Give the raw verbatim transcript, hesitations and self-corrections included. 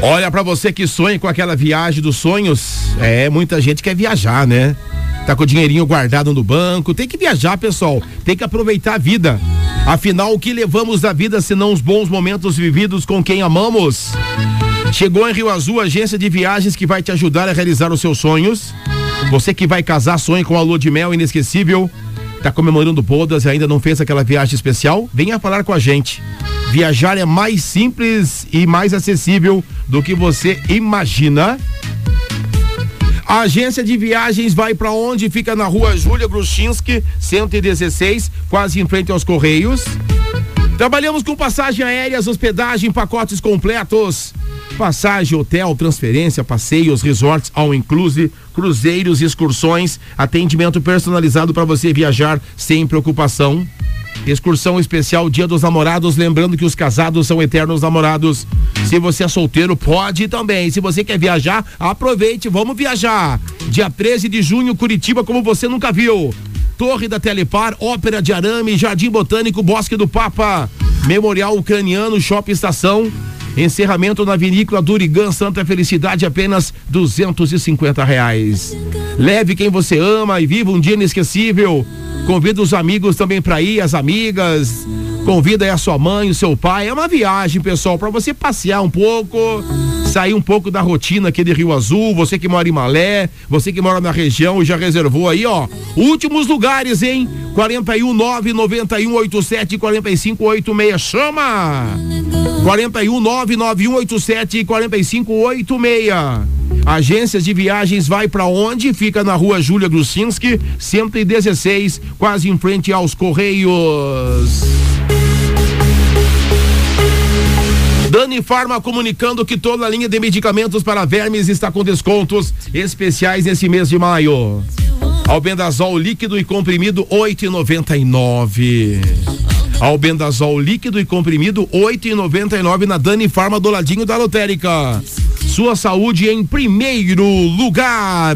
Olha, pra você que sonha com aquela viagem dos sonhos, é, muita gente quer viajar, né? Tá com o dinheirinho guardado no banco, tem que viajar, pessoal, tem que aproveitar a vida. Afinal, o que levamos da vida senão os bons momentos vividos com quem amamos? Chegou em Rio Azul a agência de viagens que vai te ajudar a realizar os seus sonhos. Você que vai casar, sonha com a lua de mel inesquecível, tá comemorando bodas e ainda não fez aquela viagem especial? Venha falar com a gente. Viajar é mais simples e mais acessível do que você imagina. A agência de viagens vai para onde? Fica na rua Júlia Gruchinski, cento e dezesseis, quase em frente aos Correios. Trabalhamos com passagem aéreas, hospedagem, pacotes completos. Passagem, hotel, transferência, passeios, resorts, all inclusive, cruzeiros, excursões, atendimento personalizado para você viajar sem preocupação. Excursão especial Dia dos Namorados, lembrando que os casados são eternos namorados. Se você é solteiro, pode também. Se você quer viajar, aproveite, vamos viajar. Dia treze de junho, Curitiba, como você nunca viu. Torre da Telepar, Ópera de Arame, Jardim Botânico, Bosque do Papa, Memorial Ucraniano, Shopping Estação. Encerramento na Vinícola Durigã, Santa Felicidade, apenas duzentos e cinquenta reais. Leve quem você ama e viva um dia inesquecível. Convida os amigos também para ir, as amigas. Convida aí a sua mãe, o seu pai. É uma viagem, pessoal, para você passear um pouco, sair um pouco da rotina aqui de Rio Azul. Você que mora em Malé, você que mora na região e já reservou aí, ó. Últimos lugares, hein? quarenta e um, nove noventa e um, oitenta e sete, quarenta e cinco, oitenta e seis. Chama! quarenta e um, nove nove um, oitenta e sete, quarenta e cinco, oitenta e seis. Agências de viagens vai pra onde? Fica na rua Júlia Gruchinski, cento e dezesseis, quase em frente aos Correios. Dani Farma comunicando que toda a linha de medicamentos para vermes está com descontos especiais nesse mês de maio. Albendazol líquido e comprimido oito e noventa e nove. Albendazol líquido e comprimido oito e noventa e nove na Dani Farma do ladinho da lotérica. Sua saúde em primeiro lugar.